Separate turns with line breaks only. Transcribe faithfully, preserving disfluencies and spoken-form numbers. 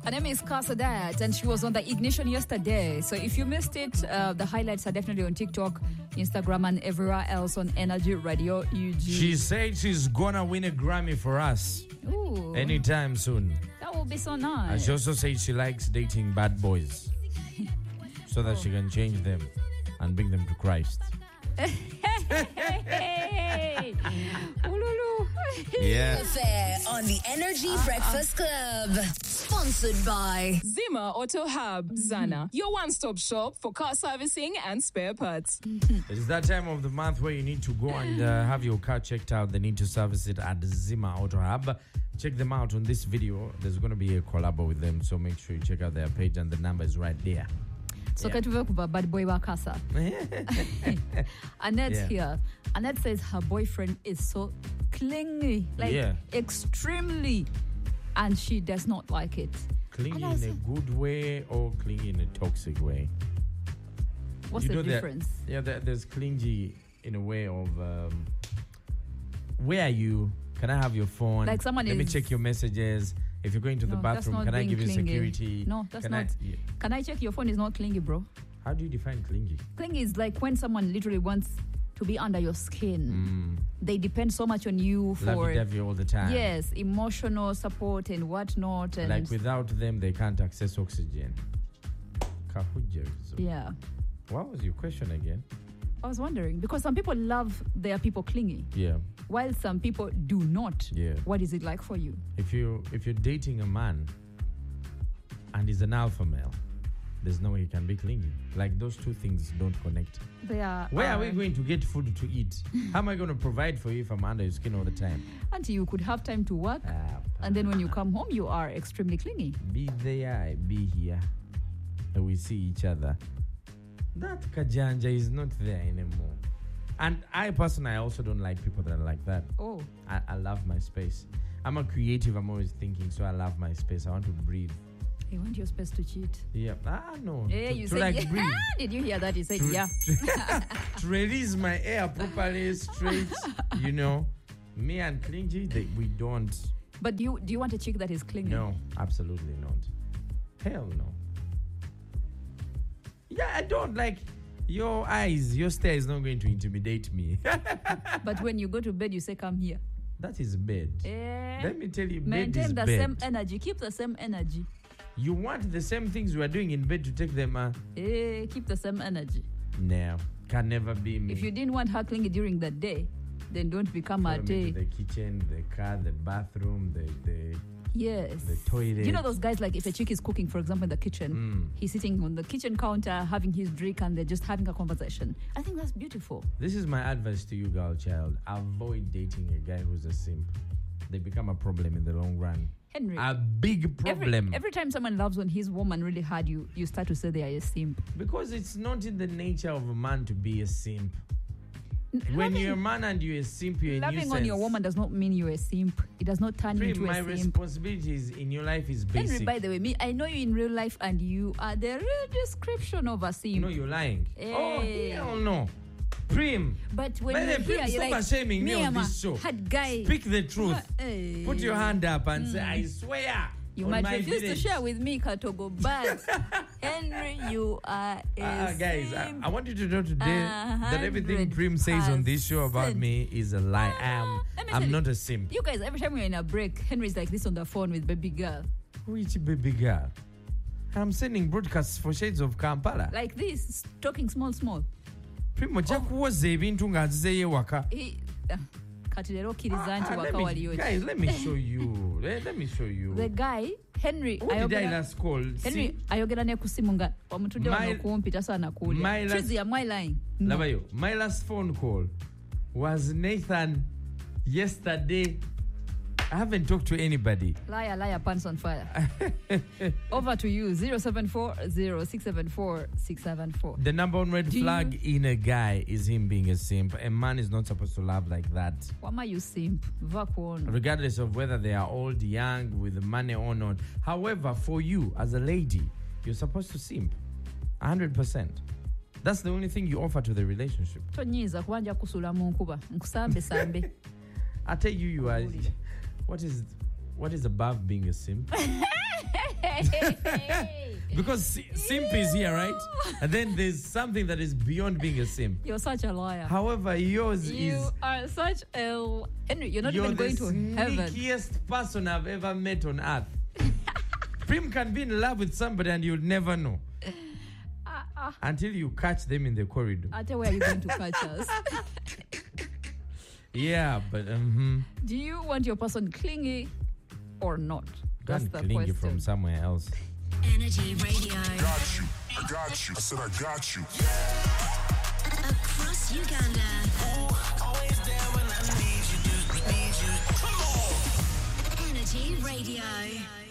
Her name is Kasadat, and she was on the Ignition yesterday. So if you missed it, uh, the highlights are definitely on TikTok, Instagram, and everywhere else on Energy Radio U G.
She said she's gonna win a Grammy for us.
Ooh,
anytime soon.
That will be so nice.
And she also said she likes dating bad boys so that oh. she can change them and bring them to Christ.
Hey, hey, hey.
Yeah.
Affair on the Energy uh, Breakfast Club. Sponsored by
Zima Auto Hub, Zana, your one-stop shop for car servicing and spare parts.
It's that time of the month where you need to go and uh, have your car checked out. They need to service it at Zima Auto Hub. Check them out on this video. There's going to be a collab with them, so make sure you check out their page, and the number is right there.
So yeah. Katuve kuva bad boy wa Kasa. Annette's yeah. here. Annette says her boyfriend is so clingy, like yeah. extremely, and she does not like it.
Clingy in a good way or clingy in a toxic way?
What's you the difference?
That, yeah, there, there's clingy in a way of um, where are you? Can I have your phone?
Like someone
Let
is...
me check your messages. If you're going to
no,
the bathroom, can I give
clingy.
you security?
No, that's
can
not.
I, yeah.
Can I check your phone? Is not clingy, bro.
How do you define clingy?
Clingy is like when someone literally wants to be under your skin.
Mm.
They depend so much on you for
lovey-dovey all the time.
Yes, emotional support and whatnot. And
like without them, they can't access oxygen.
Yeah.
What was your question again?
I was wondering, because some people love their people clingy.
Yeah.
While some people do not.
Yeah.
What is it like for you?
If you if you're dating a man and he's an alpha male, there's no way he can be clingy. Like those two things don't connect.
They are.
Where
uh,
are we going to get food to eat? How am I going to provide for you if I'm under your skin all the time?
Until you could have time to work, uh, and then when you come home, you are extremely clingy.
Be there, be here, and we see each other. That kajanja is not there anymore. And I personally, I also don't like people that are like that.
Oh.
I, I love my space. I'm a creative. I'm always thinking, so I love my space. I want to breathe.
You want your space to cheat?
Yeah. Ah, no.
Yeah,
to,
you
to
said,
like
yeah.
breathe.
Did you hear that? You said,
to,
yeah.
To, to release my air properly, straight, you know. Me and clingy, they, we don't.
But do you, do you want a chick that is clingy?
No, absolutely not. Hell no. Yeah, I don't like... Your eyes, your stare is not going to intimidate me.
But when you go to bed, you say, come here.
That is bed.
Eh,
Let me tell you,
maintain
bed is
the
bed.
same energy. Keep the same energy.
You want the same things we are doing in bed to take them? Uh?
Eh, keep the same energy.
No, can never be me.
If you didn't want her clingy during the day, then don't become
Follow
a
me
day.
to the kitchen, the car, the bathroom, the... the
Yes.
The toilet.
You know those guys, like if a chick is cooking, for example, in the kitchen,
mm.
he's sitting on the kitchen counter having his drink and they're just having a conversation. I think that's beautiful.
This is my advice to you, girl child. Avoid dating a guy who's a simp. They become a problem in the long run.
Henry.
A big problem.
Every, every time someone loves when his woman really hard, you, you start to say they are a simp.
Because it's not in the nature of a man to be a simp. When
loving,
you're a man and you're a simp, you're a nuisance.
Loving on your woman does not mean you're a simp. It does not turn
Prim,
you into
my
a simp.
responsibilities in your life is basic.
Henry, by the way, me, I know you in real life and you are the real description of a simp.
No, you're lying.
Hey.
Oh, hell no. Prim.
But when
By
you
the
hear,
Prim,
you're
stop
like,
shaming me on
a
this show.
Hard guy.
Speak the truth.
Hey.
Put your hand up and
mm.
say, I swear.
You
on
might
my
refuse
village.
to share with me, Katogo, but Henry, you are a
uh, Guys, I,
simp.
I want you to know today
Uh,
that everything Prim says on this show about me is a lie. I am, I'm not a simp.
You guys, every time we're in a break, Henry's like this on the phone with baby girl.
Which baby girl? I'm sending broadcasts for Shades of Kampala.
Like this, talking small, small.
Primo, jakuwoza ebintu ng'azizeeyo ewaka.
He... Uh, Kati lero okkiriza nti
Ah,
waka
let me-
waliyo ki.
Guys, let me show you. let, let me show you.
The guy, Henry,
Who did I
ayogera,
last call?
Henry
See?
ayogera ne ku simu nga wamutudde
My-
wano kumpi tasaana
my
kuwulira.
last-
Trizi, am I lying? No.
Labayo, my last phone call was Nathan yesterday. I haven't talked to anybody.
Liar, liar, pants on fire. Over to you, zero seven four zero six seven four six seven four.
The number one red
Do
flag in a guy is him being a simp. A man is not supposed to love like that.
Wama you simp? Va kuona.
Regardless of whether they are old, young, with money or not. However, for you as a lady, you're supposed to simp. one hundred percent. That's the only thing you offer to the relationship.
Tonyiza kubanja kusula mu nkuba. Nkusambe sambe.
I tell you, you are... What is what is above being a simp? Because si- simp is here, right? And then there's something that is beyond being a simp.
You're such a liar.
However, yours
You
is
are such a Henry. You're not
you're
even
the
going to heaven.
sneakiest person I've ever met on earth. Prim can be in love with somebody and you'll never know
Uh, uh,
until you catch them in the corridor.
I tell where you're going to catch us.
Yeah, but um,
Do you want your person clingy or not? That's
Don't
the
cling
question.
it from somewhere else.
Energy Radio.
Got you. I got you. I said I got you.
Across Uganda.
Always there when I need you, need you. Come on.
Energy Radio.